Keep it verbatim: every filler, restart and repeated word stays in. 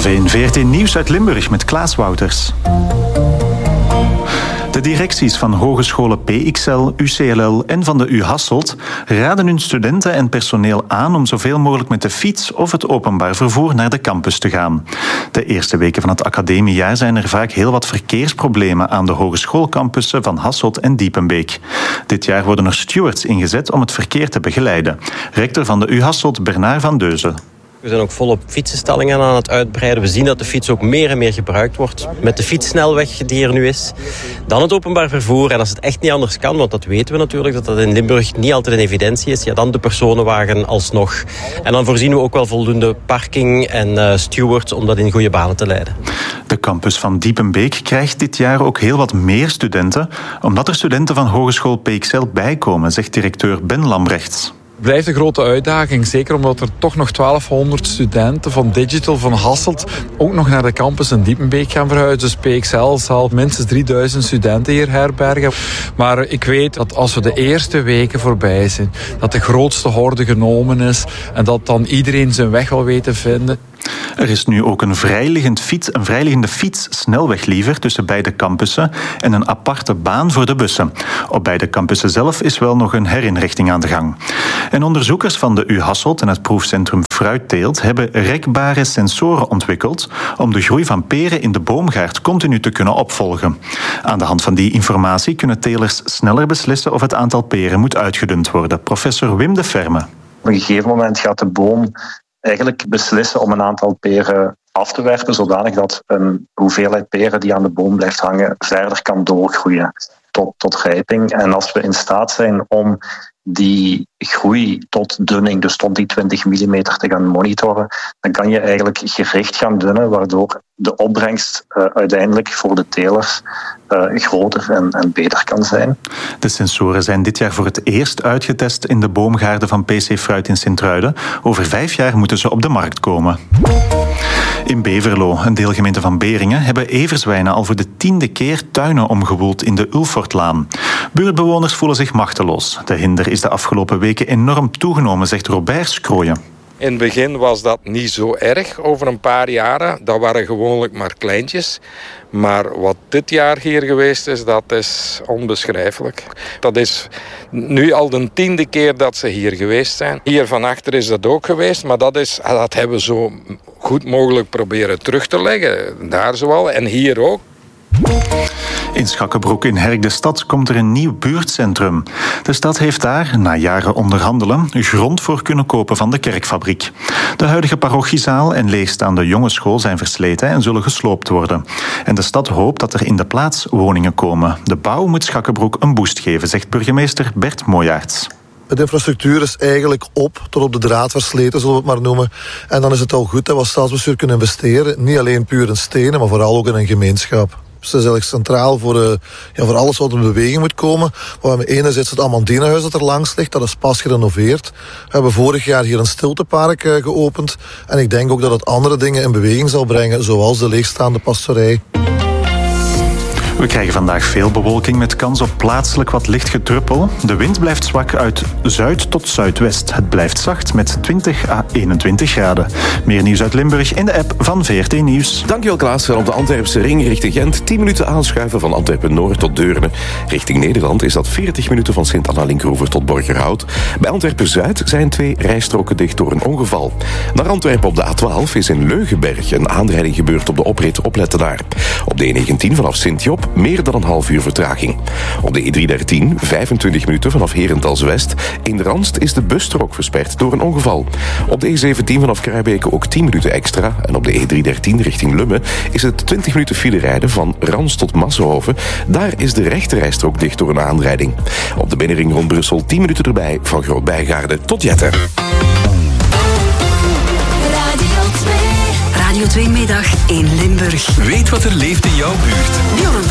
In veertien Nieuws uit Limburg met Klaas Wouters. De directies van hogescholen P X L, U C L L en van de U Hasselt raden hun studenten en personeel aan om zoveel mogelijk met de fiets of het openbaar vervoer naar de campus te gaan. De eerste weken van het academiejaar zijn er vaak heel wat verkeersproblemen aan de hogeschoolcampussen van Hasselt en Diepenbeek. Dit jaar worden er stewards ingezet om het verkeer te begeleiden. Rector van de U Hasselt, Bernard van Deuzen. We zijn ook volop fietsenstellingen aan het uitbreiden. We zien dat de fiets ook meer en meer gebruikt wordt. Met de fietssnelweg die er nu is. Dan het openbaar vervoer. En als het echt niet anders kan, want dat weten we natuurlijk, dat dat in Limburg niet altijd een evidentie is. Ja, dan de personenwagen alsnog. En dan voorzien we ook wel voldoende parking en uh, stewards om dat in goede banen te leiden. De campus van Diepenbeek krijgt dit jaar ook heel wat meer studenten, omdat er studenten van hogeschool P X L bijkomen, zegt directeur Ben Lambrechts. Het blijft een grote uitdaging, zeker omdat er toch nog twaalfhonderd studenten van Digital van Hasselt ook nog naar de campus in Diepenbeek gaan verhuizen. Dus P X L zal minstens drieduizend studenten hier herbergen. Maar ik weet dat als we de eerste weken voorbij zijn, dat de grootste horde genomen is en dat dan iedereen zijn weg wil weten vinden. Er is nu ook een vrijliggend fiets, een vrijliggende fietssnelwegliever tussen beide campussen en een aparte baan voor de bussen. Op beide campussen zelf is wel nog een herinrichting aan de gang. En onderzoekers van de U Hasselt en het proefcentrum Fruitteelt hebben rekbare sensoren ontwikkeld om de groei van peren in de boomgaard continu te kunnen opvolgen. Aan de hand van die informatie kunnen telers sneller beslissen of het aantal peren moet uitgedund worden. Professor Wim de Ferme. Op een gegeven moment gaat de boom eigenlijk beslissen om een aantal peren af te werpen, zodanig dat een hoeveelheid peren die aan de boom blijft hangen verder kan doorgroeien tot, tot rijping. En als we in staat zijn om die groei tot dunning, dus tot die twintig millimeter te gaan monitoren, dan kan je eigenlijk gericht gaan dunnen, waardoor de opbrengst uh, uiteindelijk voor de telers uh, groter en, en beter kan zijn. De sensoren zijn dit jaar voor het eerst uitgetest in de boomgaarden van P C Fruit in Sint-Truiden. Over vijf jaar moeten ze op de markt komen. In Beverlo, een deelgemeente van Beringen, hebben everzwijnen al voor de tiende keer tuinen omgewoeld in de Ulfortlaan. Buurtbewoners voelen zich machteloos. De hinder is de afgelopen weken enorm toegenomen, zegt Robert Scrooien. In het begin was dat niet zo erg, over een paar jaren. Dat waren gewoonlijk maar kleintjes. Maar wat dit jaar hier geweest is, dat is onbeschrijfelijk. Dat is nu al de tiende keer dat ze hier geweest zijn. Hier van achter is dat ook geweest, maar dat, is, dat hebben we zo goed mogelijk proberen terug te leggen. Daar zoal en hier ook. In Schakkebroek in Herk de Stad komt er een nieuw buurtcentrum. De stad heeft daar, na jaren onderhandelen, grond voor kunnen kopen van de kerkfabriek. De huidige parochiezaal en leegstaande jongensschool zijn versleten en zullen gesloopt worden. En de stad hoopt dat er in de plaats woningen komen. De bouw moet Schakkebroek een boost geven, zegt burgemeester Bert Mooijaerts. De infrastructuur is eigenlijk op, tot op de draad versleten, zullen we het maar noemen. En dan is het al goed dat we als staatsbestuur kunnen investeren. Niet alleen puur in stenen, maar vooral ook in een gemeenschap. Dus dat is eigenlijk centraal voor, uh, ja, voor alles wat in beweging moet komen. We hebben enerzijds het Amandinehuis dat er langs ligt, dat is pas gerenoveerd. We hebben vorig jaar hier een stiltepark uh, geopend. En ik denk ook dat het andere dingen in beweging zal brengen, zoals de leegstaande pastoorij. We krijgen vandaag veel bewolking met kans op plaatselijk wat licht gedruppel. De wind blijft zwak uit zuid tot zuidwest. Het blijft zacht met twintig à eenentwintig graden. Meer nieuws uit Limburg in de app van V R T Nieuws. Dankjewel Klaas. Op de Antwerpse ring richting Gent. tien minuten aanschuiven van Antwerpen-Noord tot Deurne. Richting Nederland is dat veertig minuten van Sint-Anna-Linkhoever tot Borgerhout. Bij Antwerpen-Zuid zijn twee rijstroken dicht door een ongeval. Naar Antwerpen op de A twaalf is in Leugenberg een aanrijding gebeurd op de oprit Opletten daar. Op de E negentien vanaf Sint-Job meer dan een half uur vertraging. Op de E driehonderddertien vijfentwintig minuten vanaf Herentals-West. In de Randst is de busstrook versperd door een ongeval. Op de E zeventien vanaf Kruibeke ook tien minuten extra. En op de E driehonderddertien richting Lummen is het twintig minuten file rijden van Rans tot Massenhoven. Daar is de rechterrijstrook dicht door een aanrijding. Op de binnenring rond Brussel tien minuten erbij van Groot-Bijgaarde tot Jetten. Radio twee Middag in Limburg. Weet wat er leeft in jouw buurt. Bjorn